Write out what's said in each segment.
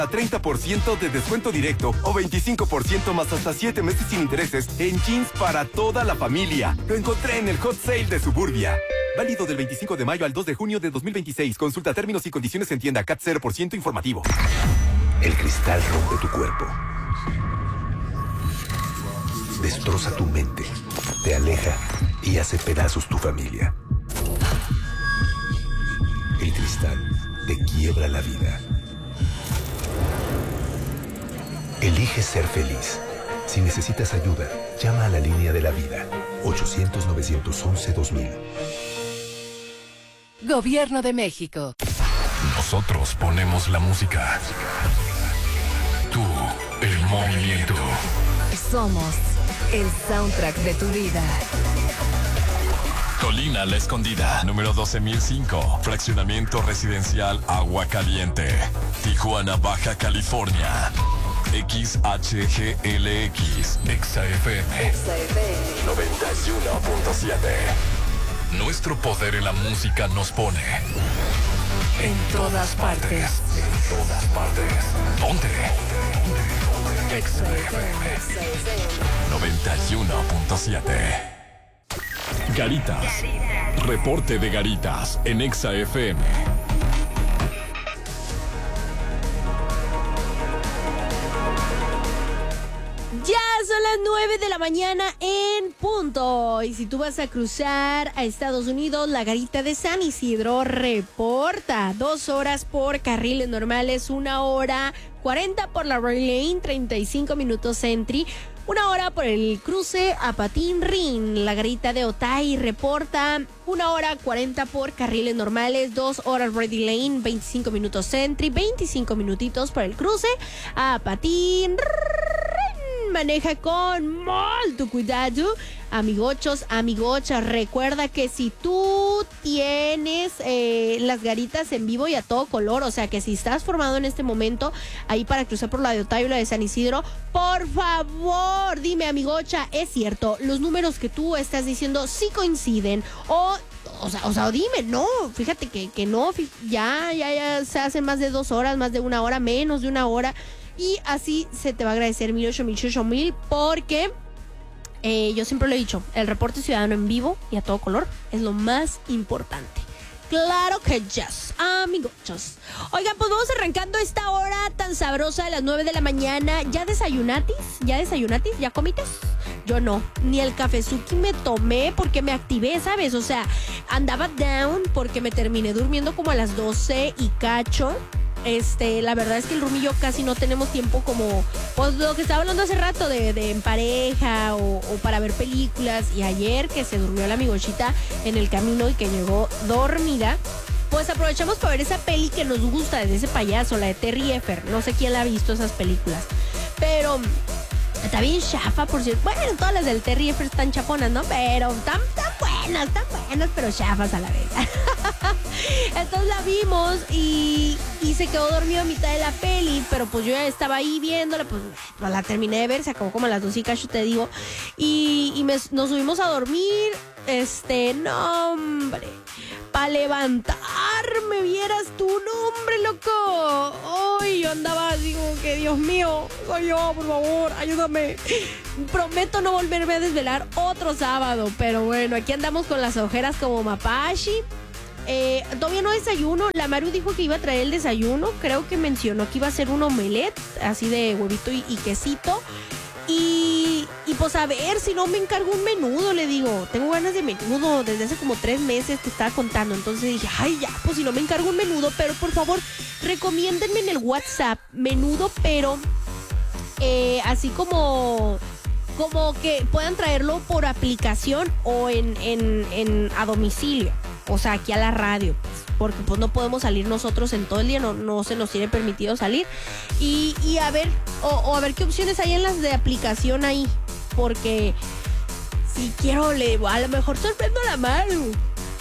A 30% de descuento directo o 25% más hasta 7 meses sin intereses en jeans para toda la familia. Lo encontré en el Hot Sale de Suburbia. Válido del 25 de mayo al 2 de junio de 2026. Consulta términos y condiciones en tienda. CAT 0% informativo. El cristal rompe tu cuerpo. Destroza tu mente. Te aleja y hace pedazos tu familia. El cristal te quiebra la vida. Elige ser feliz. Si necesitas ayuda, llama a la línea de la vida. 800-911-2000. Gobierno de México. Nosotros ponemos la música. Tú, el movimiento. Somos el soundtrack de tu vida. Colina La Escondida, número 12005. Fraccionamiento residencial Agua Caliente. Tijuana, Baja California. XHGLX, XFM 91.7. Nuestro poder en la música nos pone en todas partes. En todas partes. ¿Dónde? XFM 91.7. Garitas. Reporte de Garitas en XFM. Ya son las 9 de la mañana en punto. Y si tú vas a cruzar a Estados Unidos, la garita de San Isidro reporta 2 horas por carriles normales, 1 hora 40 por la Roy Lane, 35 minutos entry, 1 hora por el cruce a Patín Rin. La garita de Otay reporta 1 hora 40 por carriles normales, 2 horas Ready Lane, 25 minutos entry, 25 minutitos por el cruce a Patín Rin. Maneja con mucho cuidado, amigochos, amigochas. Recuerda que si tú tienes las garitas en vivo y a todo color, o sea que si estás formado en este momento ahí para cruzar por la de Otay o la de San Isidro, por favor, dime, amigocha, ¿es cierto? Los números que tú estás diciendo sí coinciden o sea, dime, no, fíjate que no, ya se hacen más de 2 horas, más de 1 hora, menos de 1 hora. Y así se te va a agradecer 1,000 porque yo siempre lo he dicho, el reporte ciudadano en vivo y a todo color es lo más importante. Claro que yes, amigos. Oigan, pues vamos arrancando esta hora tan sabrosa de las 9 de la mañana. ¿Ya desayunatis? ¿Ya comites? Yo no, ni el cafezuki me tomé porque me activé, ¿sabes? O sea, andaba down porque me terminé durmiendo como a las 12 y cacho. La verdad es que el Rumi y yo casi no tenemos tiempo como, pues lo que estaba hablando hace rato de en pareja o para ver películas. Y ayer que se durmió la amigochita en el camino y que llegó dormida, pues aprovechamos para ver esa peli que nos gusta de ese payaso, la de Terry Effer. No sé quién la ha visto esas películas, pero está bien chafa, por cierto. Bueno, todas las del Terry Effer están chafonas, ¿no? Pero están buenas, pero chafas a la vez. Entonces la vimos y se quedó dormido a mitad de la peli, pero pues yo ya estaba ahí viéndola, pues la terminé de ver, se acabó como a las 2 y cacho, te digo, y nos subimos a dormir, no, hombre, para levantarme, vieras tú, no, hombre, loco. Ay, yo andaba así como que, Dios mío, soy yo, por favor, ayúdame. Prometo no volverme a desvelar otro sábado, pero bueno, aquí andamos con las ojeras como mapache. Todavía no desayuno. La Maru dijo que iba a traer el desayuno. Creo que mencionó que iba a hacer un omelette así de huevito y quesito. Y pues a ver si no me encargo un menudo, le digo. Tengo ganas de menudo desde hace como 3 meses que estaba contando. Entonces dije, ay ya, pues si no me encargo un menudo. Pero por favor, recomiéndenme en el WhatsApp menudo, pero así como que puedan traerlo por aplicación o a domicilio. O sea, aquí a la radio, porque pues no podemos salir nosotros en todo el día, no se nos tiene permitido salir. Y a ver, a ver qué opciones hay en las de aplicación ahí, porque si quiero, a lo mejor sorprendo a la Maru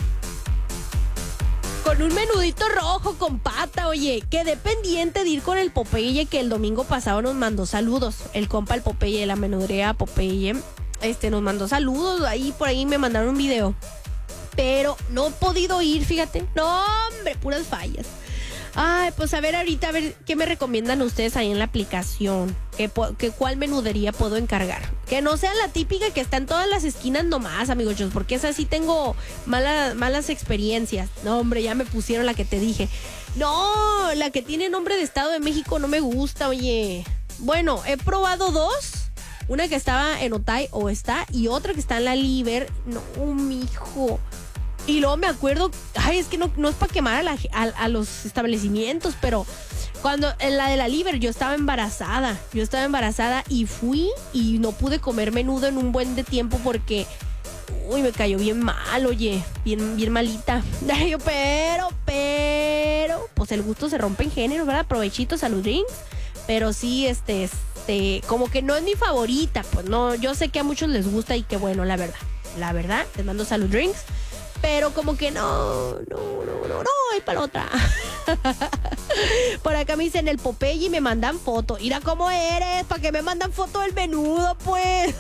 con un menudito rojo con pata. Oye, quedé pendiente de ir con el Popeye, que el domingo pasado nos mandó saludos. El compa, el Popeye, la menudería Popeye, nos mandó saludos. Ahí por ahí me mandaron un video, pero no he podido ir, fíjate. No, hombre, puras fallas. Ay, pues a ver ahorita, a ver qué me recomiendan ustedes ahí en la aplicación. ¿Cuál menudería puedo encargar? Que no sea la típica que está en todas las esquinas nomás, amigos, porque esa sí tengo malas experiencias. No, hombre, ya me pusieron la que te dije. No, la que tiene nombre de Estado de México no me gusta, oye. Bueno, he probado dos. Una que estaba en Otay y otra que está en la Liber. No, mijo. Y luego me acuerdo, ay, es que no es para quemar a los establecimientos, pero cuando en la de la Liber yo estaba embarazada y fui y no pude comer menudo en un buen de tiempo porque, uy, me cayó bien mal, oye, bien malita. Yo, pero, pues el gusto se rompe en género, ¿verdad? Provechito, salud drinks, pero sí, como que no es mi favorita, pues no, yo sé que a muchos les gusta y que bueno, la verdad, les mando salud drinks. Pero como que no, y para otra. Por acá me dicen el Popeye y me mandan foto. Mira cómo eres, ¿para qué me mandan foto del menudo, pues?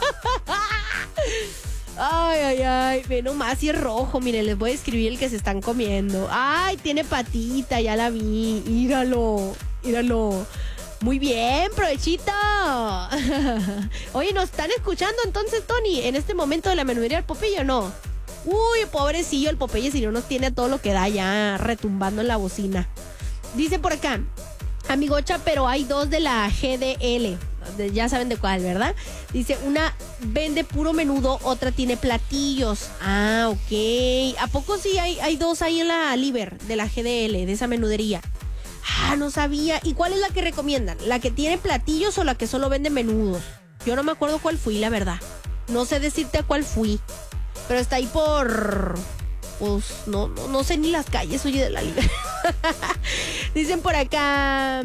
Ay, ve nomás si es rojo. Miren, les voy a escribir el que se están comiendo. Ay, tiene patita, ya la vi. Míralo. Muy bien, provechito. Oye, ¿nos están escuchando entonces, Tony, en este momento de la menudería del Popeye o no? Uy, pobrecillo el Popeye, si no nos tiene todo lo que da ya retumbando en la bocina. Dice por acá, amigocha, pero hay dos de la GDL. Ya saben de cuál, ¿verdad? Dice, una vende puro menudo, otra tiene platillos. Ah, ok. ¿A poco sí hay dos ahí en la Liber de la GDL, de esa menudería? Ah, no sabía. ¿Y cuál es la que recomiendan? ¿La que tiene platillos o la que solo vende menudos? Yo no me acuerdo cuál fui, la verdad. No sé decirte a cuál fui. Pero está ahí por... Pues no sé ni las calles, oye, de la Libre. Dicen por acá...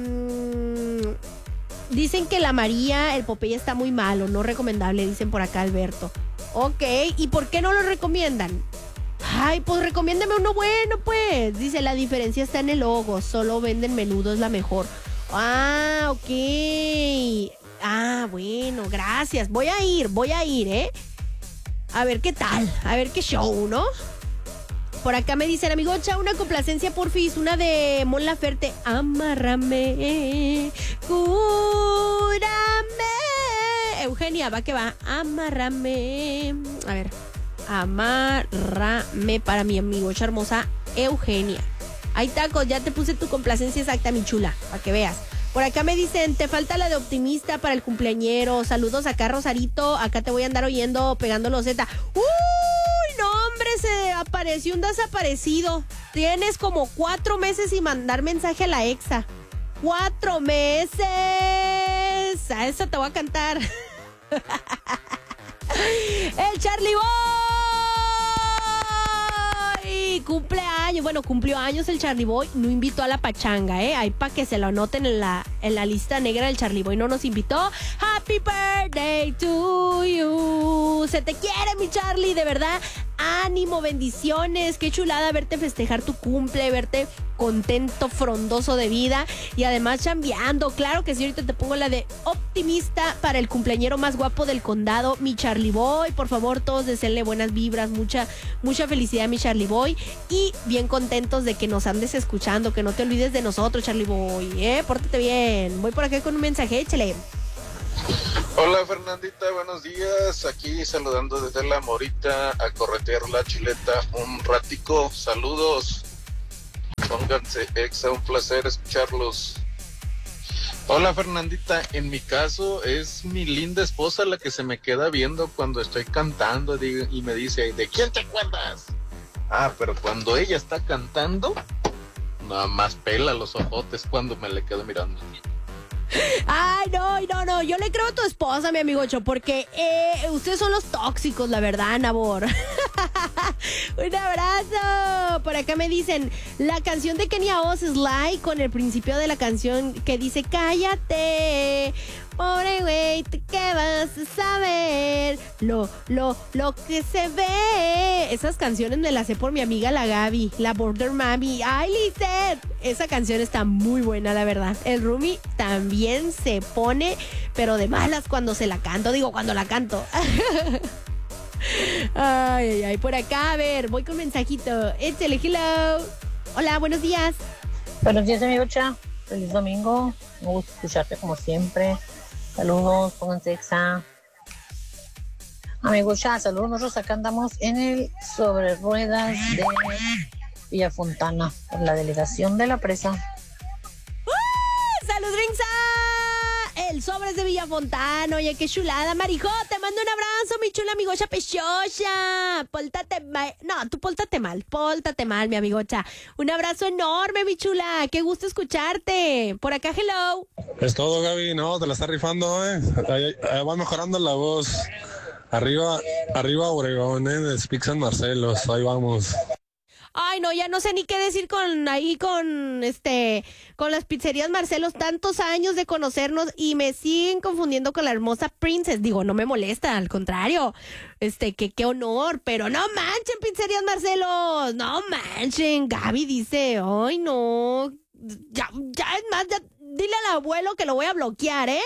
dicen que la María, el Popeye está muy malo, no recomendable, dicen por acá Alberto. Ok, ¿y por qué no lo recomiendan? Ay, pues recomiéndame uno bueno, pues. Dice, la diferencia está en el logo, solo venden menudo, es la mejor. Ah, ok. Ah, bueno, gracias. Voy a ir, ¿eh? A ver qué tal, a ver qué show, ¿no? Por acá me dicen, amigocha, una complacencia porfis, una de Mon Laferte. Amárrame, cúrame. Eugenia, va que va. Amárrame. A ver, amárrame para mi amigocha hermosa Eugenia. Ay, tacos, ya te puse tu complacencia exacta, mi chula, para que veas. Por acá me dicen, te falta la de optimista para el cumpleañero. Saludos acá, Rosarito. Acá te voy a andar oyendo, pegando los Z. ¡Uy! No, hombre, se apareció un desaparecido. Tienes como 4 meses sin mandar mensaje a la exa. 4 meses. A eso te voy a cantar. El Charlie Boy. Cumpleaños, bueno, cumplió años el Charlie Boy, no invitó a la pachanga, ahí para que se lo anoten en la lista negra. El Charlie Boy no nos invitó. Happy birthday to you. Se te quiere, mi Charlie, de verdad. Ánimo, bendiciones, qué chulada verte festejar tu cumple, verte contento, frondoso de vida y además chambeando. Claro que sí, ahorita te pongo la de optimista para el cumpleañero más guapo del condado, mi Charlie Boy. Por favor, todos deseenle buenas vibras, mucha felicidad, mi Charlie Boy, y bien contentos de que nos andes escuchando, que no te olvides de nosotros, Charlie Boy, pórtate bien. Voy por acá con un mensaje, échale. Hola Fernandita, buenos días, aquí saludando desde La Morita a corretear la chileta un ratico, saludos, pónganse exa, un placer escucharlos. Hola Fernandita, en mi caso es mi linda esposa la que se me queda viendo cuando estoy cantando y me dice, ¿de quién te acuerdas? Ah, pero cuando ella está cantando, nada más pela los ojotes cuando me le quedo mirando. Ay, no, yo le creo a tu esposa, mi amigocho, porque ustedes son los tóxicos, la verdad, Nabor. Un abrazo. Por acá me dicen, la canción de Kenia Oz, Sly, con el principio de la canción que dice, cállate, pobre güey, ¿qué vas a saber? Lo que se ve. Esas canciones me las sé por mi amiga la Gaby, la Border Mami. Ay, Lizeth, esa canción está muy buena, la verdad. El Rumi también se pone, pero de malas cuando cuando la canto. Ay, por acá, a ver, voy con mensajito. Échale, hello. Hola, buenos días. Buenos días, amigocha. Feliz domingo. Me gusta escucharte como siempre. Saludos, pónganse exa. Amigocha, saludos. Nosotros acá andamos en el sobre ruedas de Villa Fontana, por la delegación de la presa. ¡Salud, Rinza! El sobres de Villafontana. Oye, qué chulada, Marijo. Te mando un abrazo, mi chula amigocha pechocha. Póltate mal. No, tú póltate mal, mi amigocha. Un abrazo enorme, mi chula. Qué gusto escucharte. Por acá, hello. Es todo, Gaby. No, te la está rifando, ¿eh? Ahí va mejorando la voz. Arriba Obregón, de Speak San Marcelos. Ahí vamos. Ay, no, ya no sé ni qué decir con las pizzerías Marcelos, tantos años de conocernos y me siguen confundiendo con la hermosa Princess. Digo, no me molesta, al contrario. Qué honor, pero no manchen, pizzerías Marcelos, no manchen. Gaby dice, ay, no, ya es más, ya dile al abuelo que lo voy a bloquear, ¿eh?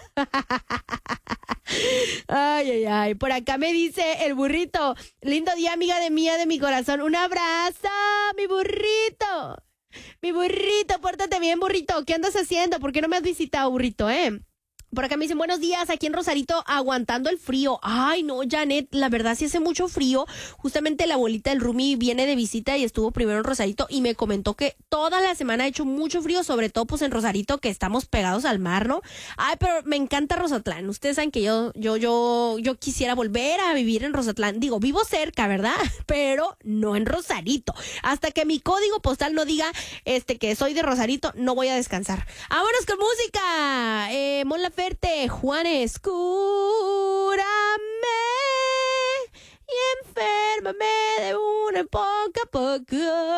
Ay, por acá me dice el burrito, lindo día, amiga de mía, de mi corazón, un abrazo, mi burrito, pórtate bien, burrito, ¿qué andas haciendo? ¿Por qué no me has visitado, burrito, Por acá me dicen, buenos días, aquí en Rosarito, aguantando el frío. Ay, no, Janet, la verdad sí hace mucho frío. Justamente la abuelita del Rumi viene de visita y estuvo primero en Rosarito y me comentó que toda la semana ha hecho mucho frío, sobre todo pues en Rosarito, que estamos pegados al mar, ¿no? Ay, pero me encanta Rosatlán. Ustedes saben que yo quisiera volver a vivir en Rosatlán. Digo, vivo cerca, ¿verdad? Pero no en Rosarito. Hasta que mi código postal no diga que soy de Rosarito, no voy a descansar. Vámonos con música. Mon Laferte, Juanes, cúrame y enférmame de una poco a poco,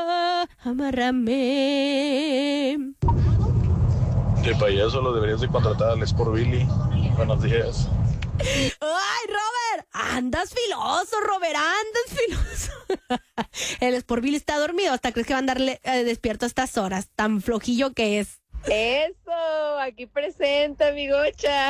amárrame. De payaso lo deberías de contratar al Sport Billy. Buenos días. ¡Ay, Robert! Andas filoso, Robert, andas filoso. El Sport Billy está dormido, hasta crees que va a andar despierto a estas horas, tan flojillo que es. Eso, aquí presente, amigocha.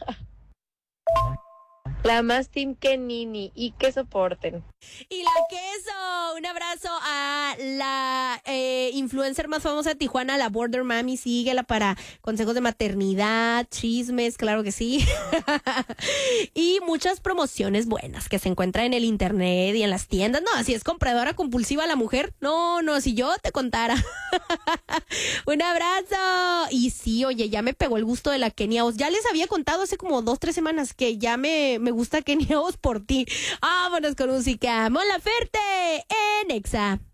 La más team que Nini y que soporten. Y la queso, un abrazo a la influencer más famosa de Tijuana, la Border Mami, síguela para consejos de maternidad, chismes, claro que sí. Y muchas promociones buenas que se encuentran en el internet y en las tiendas. No, si es compradora compulsiva la mujer, no, si yo te contara. Un abrazo. Y sí, oye, ya me pegó el gusto de la Kenia Os. Ya les había contado hace como 2-3 semanas que ya me gusta Kenia Os por ti. Vámonos con música. Mon Laferte en Exa.